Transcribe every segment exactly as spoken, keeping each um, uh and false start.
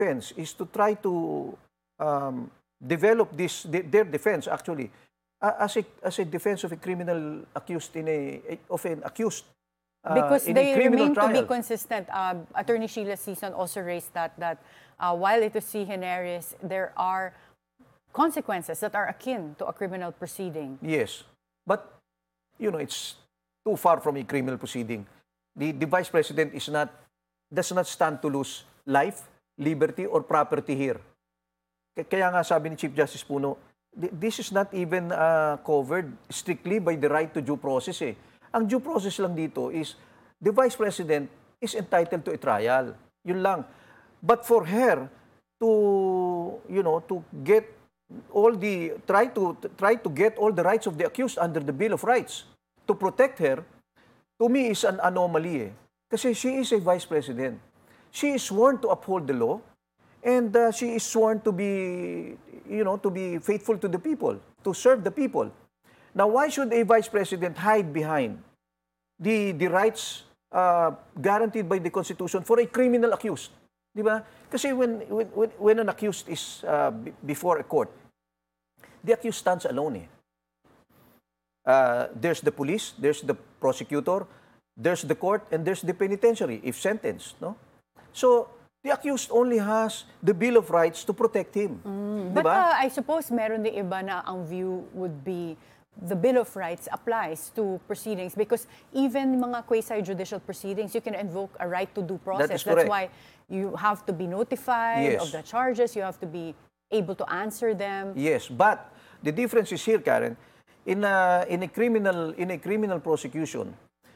defense is to try to um, develop this th- their defense actually uh, as a as a defense of a criminal accused in a of an accused uh, Because in they a criminal remain to be trial. consistent. Uh, Attorney Sheila Season also raised that that uh, while it is sui generis, there are consequences that are akin to a criminal proceeding. Yes, but you know it's too far from a criminal proceeding. The the vice president is not does not stand to lose life, liberty, or property here. K- Kaya nga sabi ni Chief Justice Puno, th- this is not even uh, covered strictly by the right to due process eh. Ang due process lang dito is the Vice President is entitled to a trial. Yun lang. But for her to, you know, to get all the, try to, try to get all the rights of the accused under the Bill of Rights to protect her, to me is an anomaly eh. Kasi she is a Vice President. She is sworn to uphold the law. And uh, she is sworn to be, you know, to be faithful to the people, to serve the people. Now, why should a vice president hide behind the, the rights uh, guaranteed by the Constitution for a criminal accused? Di ba? Kasi when, when, when an accused is uh, before a court, the accused stands alone. Eh. Uh, there's the police, there's the prosecutor, there's the court, and there's the penitentiary, if sentenced. No? So, the accused only has the Bill of Rights to protect him. Mm, Diba? but uh, I suppose meron din iba na ang view would be the Bill of Rights applies to proceedings because even mga quasi-judicial proceedings, you can invoke a right to due process. That is That's correct. why you have to be notified Yes. of the charges, you have to be able to answer them. Yes, but the difference is here, Karen, in a, in a criminal in a criminal prosecution,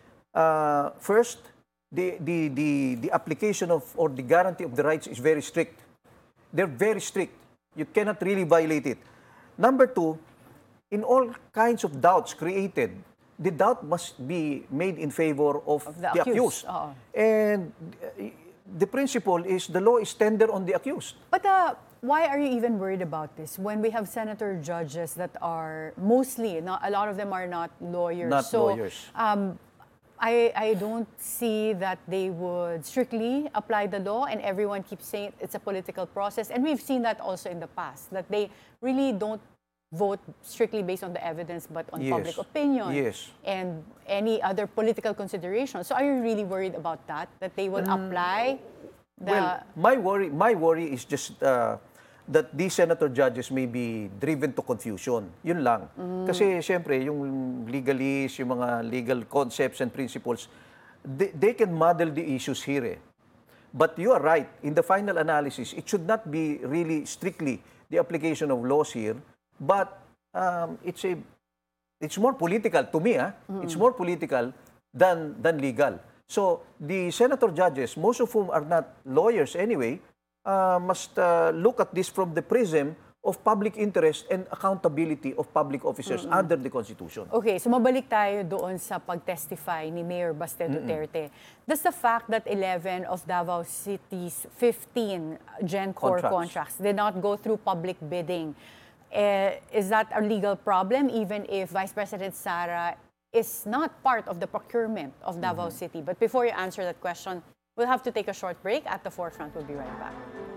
uh, first, the, the, the, the application of or the guarantee of the rights is very strict. They're very strict. You cannot really violate it. Number two, in all kinds of doubts created, the doubt must be made in favor of, Of the the accused. accused. Oo. And uh, the principle is the law is tender on the accused. But uh, why are you even worried about this when we have senator judges that are mostly, not, a lot of them are not lawyers. Not so, lawyers. Um, I, I don't see that they would strictly apply the law and everyone keeps saying it's a political process. And we've seen that also in the past, that they really don't vote strictly based on the evidence but on Yes. public opinion Yes. and any other political considerations. So are you really worried about that, that they will apply the... Well, my worry, my worry is just uh, that these senator judges may be driven to confusion. Yun lang. Kasi siyempre, yung legalese, yung mga legal concepts and principles, they, they can muddle the issues here. Eh. But you are right. In the final analysis, it should not be really strictly the application of laws here, but um, it's a it's more political to me. Ah, it's more political than than legal. So the senator judges, most of whom are not lawyers anyway, uh, must uh, look at this from the prism of public interest and accountability of public officers under the Constitution. Okay, so mabalik tayo doon sa pag-testify ni Mayor Baste Duterte. Does the fact that eleven of Davao City's fifteen GenCorp Contracts. contracts did not go through public bidding, eh, is that a legal problem even if Vice President Sara is not part of the procurement of Davao City? But before you answer that question, we'll have to take a short break. At the Forefront, we'll be right back.